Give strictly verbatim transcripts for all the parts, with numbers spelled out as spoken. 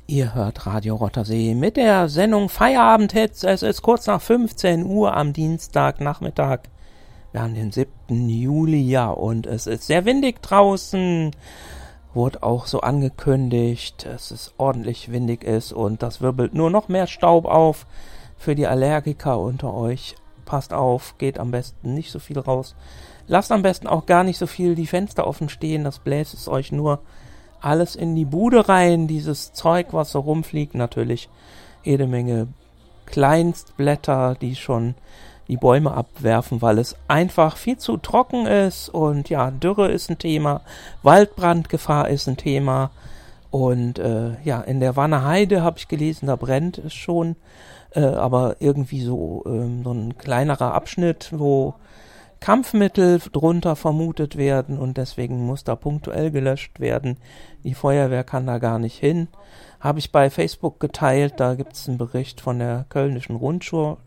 Ihr hört Radio Rottersee mit der Sendung Feierabend-Hits. Es ist kurz nach fünfzehn Uhr am Dienstagnachmittag. Wir haben den siebten Juli, ja, und es ist sehr windig draußen. Wurde auch so angekündigt, dass es ordentlich windig ist und das wirbelt nur noch mehr Staub auf. Für die Allergiker unter euch, passt auf, geht am besten nicht so viel raus. Lasst am besten auch gar nicht so viel die Fenster offen stehen, das bläst es euch nur alles in die Bude rein, dieses Zeug, was so rumfliegt, natürlich jede Menge Kleinstblätter, die schon die Bäume abwerfen, weil es einfach viel zu trocken ist und ja, Dürre ist ein Thema, Waldbrandgefahr ist ein Thema und äh, ja, in der Wanner Heide habe ich gelesen, da brennt es schon, äh, aber irgendwie so, äh, so ein kleinerer Abschnitt, wo Kampfmittel drunter vermutet werden und deswegen muss da punktuell gelöscht werden. Die Feuerwehr kann da gar nicht hin. Habe ich bei Facebook geteilt, da gibt es einen Bericht von der Kölnischen Rundschau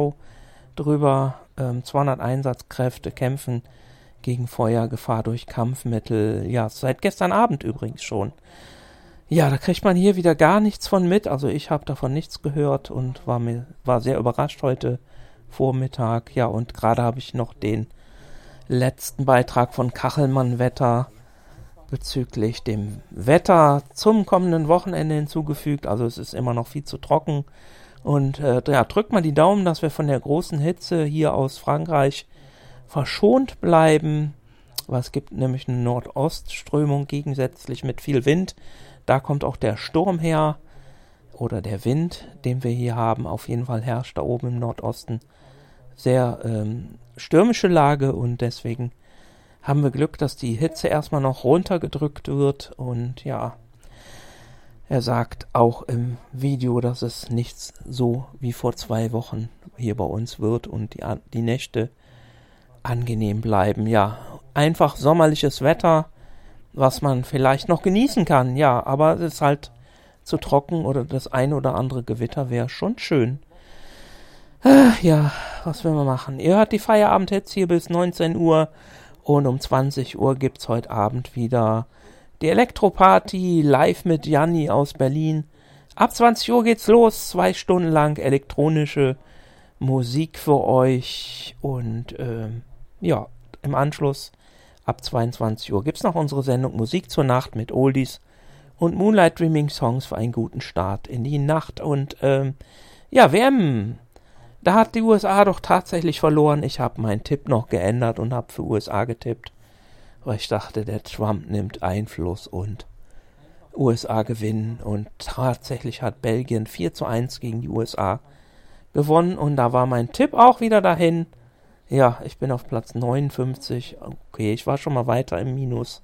drüber. Ähm, zweihundert Einsatzkräfte kämpfen gegen Feuergefahr durch Kampfmittel. Ja, seit gestern Abend übrigens schon. Ja, da kriegt man hier wieder gar nichts von mit. Also ich habe davon nichts gehört und war mir war sehr überrascht heute Vormittag. Ja, und gerade habe ich noch den letzten Beitrag von Kachelmann Wetter bezüglich dem Wetter zum kommenden Wochenende hinzugefügt. Also es ist immer noch viel zu trocken. Und äh, ja, drückt mal die Daumen, dass wir von der großen Hitze hier aus Frankreich verschont bleiben. Weil es gibt nämlich eine Nordostströmung gegensätzlich mit viel Wind. Da kommt auch der Sturm her. Oder der Wind, den wir hier haben. Auf jeden Fall herrscht da oben im Nordosten sehr ähm, stürmische Lage und deswegen haben wir Glück, dass die Hitze erstmal noch runtergedrückt wird und ja, er sagt auch im Video, dass es nichts so wie vor zwei Wochen hier bei uns wird und die, die Nächte angenehm bleiben. Ja, einfach sommerliches Wetter, was man vielleicht noch genießen kann, ja, aber es ist halt zu trocken oder das ein oder andere Gewitter wäre schon schön. Ach, ja, was will man machen? Ihr hört die Feierabend-Hits hier bis neunzehn Uhr und um zwanzig Uhr gibt's heute Abend wieder die Elektroparty live mit Janni aus Berlin. Ab zwanzig Uhr geht's los, zwei Stunden lang elektronische Musik für euch und ähm, ja, im Anschluss ab zweiundzwanzig Uhr gibt's noch unsere Sendung Musik zur Nacht mit Oldies und Moonlight Dreaming Songs für einen guten Start in die Nacht. Und ähm, ja, W M, da hat die U S A doch tatsächlich verloren. Ich habe meinen Tipp noch geändert und habe für U S A getippt, weil ich dachte, der Trump nimmt Einfluss und U S A gewinnen. Und tatsächlich hat Belgien vier zu eins gegen die U S A gewonnen und da war mein Tipp auch wieder dahin. Ja, ich bin auf Platz neunundfünfzig. Okay, ich war schon mal weiter im Minus.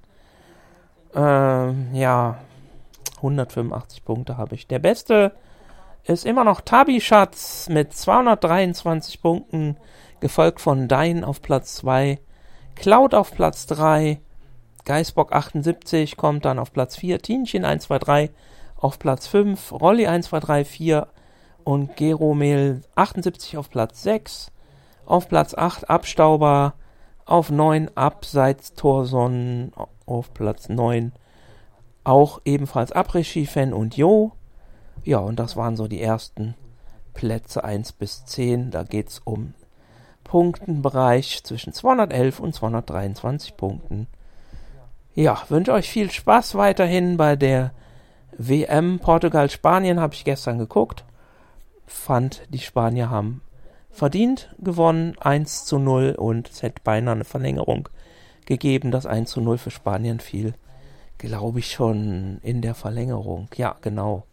Ähm, ja, hundertfünfundachtzig Punkte habe ich. Der Beste ist immer noch Tabi Schatz mit zweihundertdreiundzwanzig Punkten, gefolgt von Dein auf Platz zwei, Cloud auf Platz drei, Geisbock achtundsiebzig kommt dann auf Platz vier, Tienchen eins zwei drei auf Platz fünf, Rolli eins zwei drei vier und Geromel achtundsiebzig auf Platz sechs, auf Platz acht Abstauber, auf neun Abseits Torson, auf Platz neun auch ebenfalls Après-Ski-Fan und Jo. Ja, und das waren so die ersten Plätze eins bis zehn. Da geht's um Punktenbereich zwischen zweihundertelf und zweihundertdreiundzwanzig Punkten. Ja, wünsche euch viel Spaß weiterhin bei der W M Portugal-Spanien. Habe ich gestern geguckt. Fand, die Spanier haben verdient gewonnen, eins zu null, und es hätte beinahe eine Verlängerung gegeben. Das eins zu null für Spanien fiel, glaube ich, schon in der Verlängerung. Ja, genau.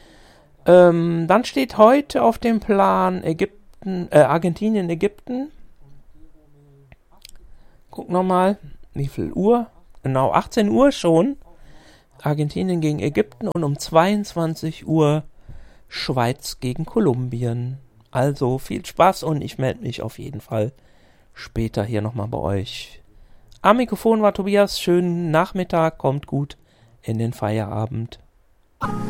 Ähm, dann steht heute auf dem Plan Ägypten, äh, Argentinien, Ägypten. Guck nochmal, wie viel Uhr? Genau, achtzehn Uhr schon. Argentinien gegen Ägypten und um zweiundzwanzig Uhr Schweiz gegen Kolumbien. Also viel Spaß und ich melde mich auf jeden Fall später hier nochmal bei euch. Am Mikrofon war Tobias. Schönen Nachmittag, kommt gut in den Feierabend.